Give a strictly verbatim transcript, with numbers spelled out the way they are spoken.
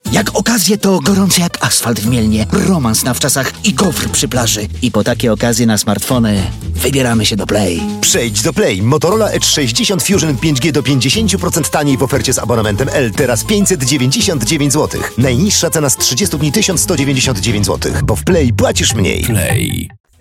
Jak okazje to gorące jak asfalt w Mielnie, romans na wczasach i gofr przy plaży. I po takie okazje na smartfony wybieramy się do Play. Przejdź do Play. Motorola Edge sześćdziesiąt Fusion pięć G do pięćdziesiąt procent taniej w ofercie z abonamentem L. Teraz pięćset dziewięćdziesiąt dziewięć złotych. Najniższa cena z trzydziestu dni tysiąc sto dziewięćdziesiąt dziewięć złotych, bo w Play płacisz mniej. Play.